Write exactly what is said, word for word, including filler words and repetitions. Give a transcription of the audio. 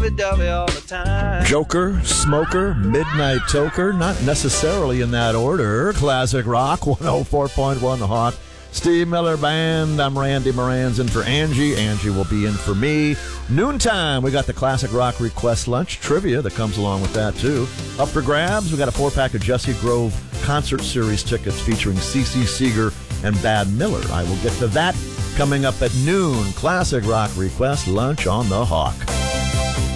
lovey-dovey all the time. Joker, Smoker, Midnight Toker, not necessarily in that order. Classic Rock, one oh four point one The Hawk. Steve Miller Band. I'm Randy Moran's in for Angie. Angie will be in for me. Noontime, we got the Classic Rock Request Lunch trivia that comes along with that, too. Up for grabs, we got a four-pack of Jesse Grove Concert Series tickets featuring C C Seeger and Bad Miller. I will get to that coming up at noon. Classic Rock Request Lunch on The Hawk.